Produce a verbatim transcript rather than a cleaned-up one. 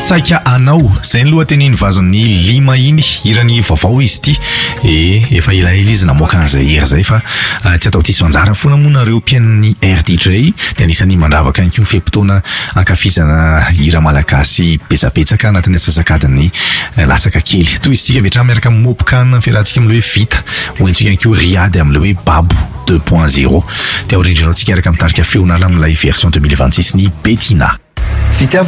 saika anao zay ny lohateniny vazon'ny lima iny irany vaovao izy ty e efa ila ila izy namoaka an'izay hery zay fa tsy atao ty soanjara foana moa nareo mpiain'ny R D J dia anisany mandravaka ny fepotona ankafizana hira malagasy betsabetsaka anatin'ny atsasakadiny latsaka kely toy isika vetra miaraka mopokana ny fiarahantsika am'le hoe vita hoentsika anko riady am'le hoe babo deux point zéro dia orindrinao tsika araka mitarika feonala am'ilay version deux mille vingt-six ny Bettina.